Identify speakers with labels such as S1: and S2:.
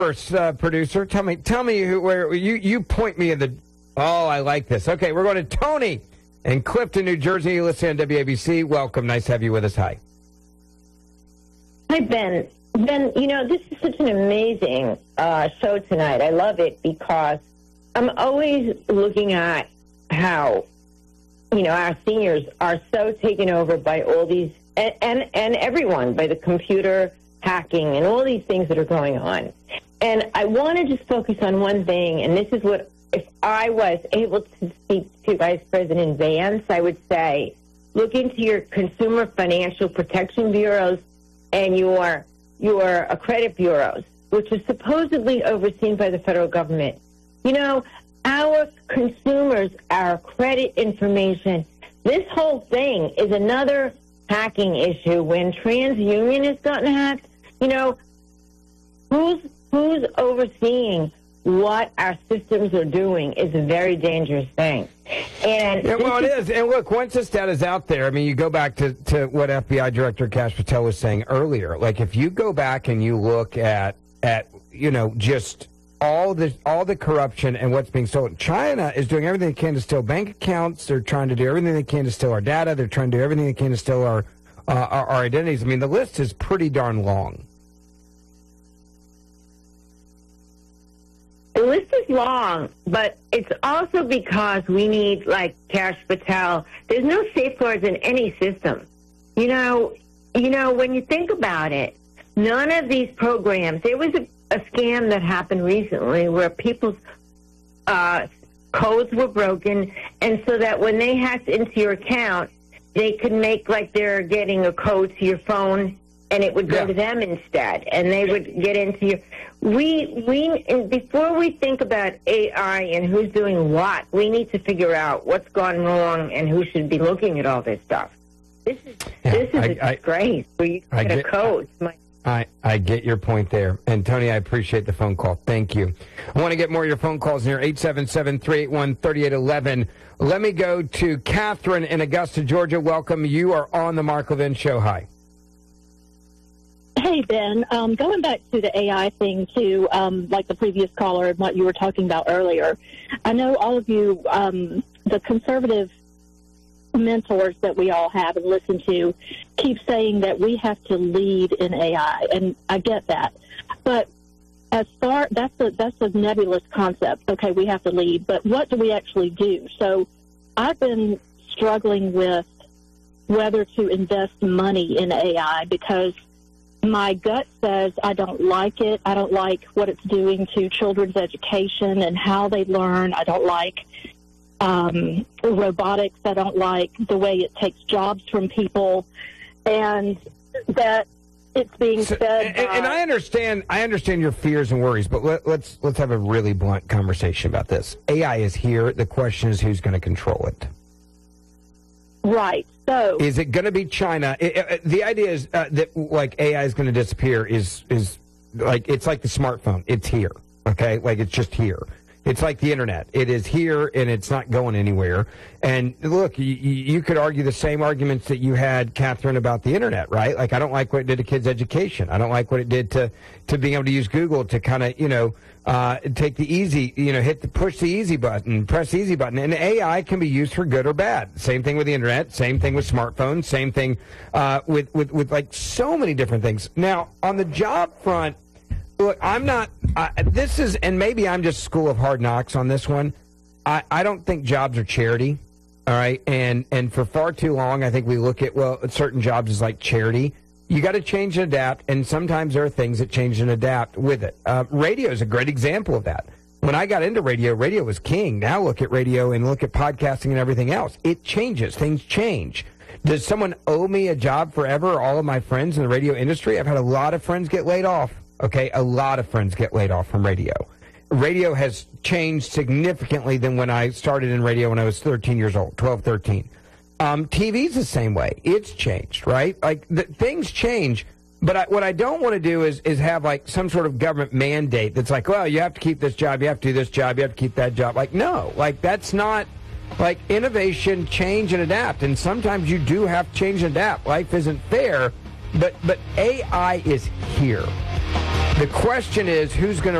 S1: First, producer, tell me where you point me in the. Oh, I like this. Okay, we're going to Tony in Clifton, New Jersey. You listen to WABC. Welcome. Nice to have you with us. Hi.
S2: Hi, Ben. Ben, this is such an amazing show tonight. I love it because I'm always looking at how, our seniors are so taken over by all these, and everyone, by the computer hacking and all these things that are going on. And I want to just focus on one thing, and this is what, if I was able to speak to Vice President Vance, I would say, look into your consumer financial protection bureaus and your credit bureaus, which are supposedly overseen by the federal government. Our consumers, our credit information, this whole thing is another hacking issue. When TransUnion has gotten hacked, who's overseeing what our systems are doing is a very dangerous thing. And
S1: it is. And look, once this data is out there, I mean, you go back to what FBI Director Kash Patel was saying earlier. Like, if you go back and you look at just all the corruption and what's being stolen, China is doing everything they can to steal bank accounts. They're trying to do everything they can to steal our data. They're trying to do everything they can to steal our identities. I mean, the list is pretty darn long.
S2: The list is long, but it's also because we need, like Kash Patel, there's no safeguards in any system. When you think about it, none of these programs, there was a scam that happened recently where people's codes were broken, and so that when they hacked into your account, they could make like they're getting a code to your phone, and it would go to them instead, and they would get into your. Before we think about AI and who's doing what, we need to figure out what's gone wrong and who should be looking at all this stuff. This is a disgrace. Where you get a code.
S1: I get your point there. And, Tony, I appreciate the phone call. Thank you. I want to get more of your phone calls in here, 877-381-3811. Let me go to Catherine in Augusta, Georgia. Welcome. You are on the Mark Levin Show. Hi.
S3: Hey, Ben. Going back to the AI thing, too, like the previous caller and what you were talking about earlier, I know all of you, the conservative mentors that we all have and listen to, keep saying that we have to lead in AI, and I get that. But that's a nebulous concept. Okay, we have to lead, but what do we actually do? So I've been struggling with whether to invest money in AI because my gut says I don't like it. I don't like what it's doing to children's education and how they learn. I don't like robotics. I don't like the way it takes jobs from people, and that it's being fed.
S1: And I understand your fears and worries, but let's have a really blunt conversation about this. AI is here. The question is who's going to control it.
S3: Right. So
S1: is it going to be China? The idea is that like AI is going to disappear is like it's like the smartphone. It's here. Okay, like it's just here. It's like the internet. It is here and it's not going anywhere. And look, you could argue the same arguments that you had, Catherine, about the internet, right? Like I don't like what it did to kids' education. I don't like what it did to being able to use Google to kind of take the easy, push the easy button, press the easy button. And AI can be used for good or bad. Same thing with the internet. Same thing with smartphones. Same thing with like so many different things. Now, on the job front, look, I'm not. This is, and maybe I'm just school of hard knocks on this one. I don't think jobs are charity. All right, and for far too long, I think we look at certain jobs as like charity. You got to change and adapt, and sometimes there are things that change and adapt with it. Radio is a great example of that. When I got into radio, radio was king. Now look at radio and look at podcasting and everything else. It changes. Things change. Does someone owe me a job forever? All of my friends in the radio industry, I've had a lot of friends get laid off. Okay, a lot of friends get laid off from radio. Radio has changed significantly than when I started in radio when I was 13 years old, 12, 13. TV's the same way. It's changed, right? Like, things change, but what I don't want to do is have, like, some sort of government mandate that's like, well, you have to keep this job, you have to do this job, you have to keep that job. Like, no. Like, that's not, like, innovation, change, and adapt. And sometimes you do have to change and adapt. Life isn't fair, but AI is here. The question is, who's going to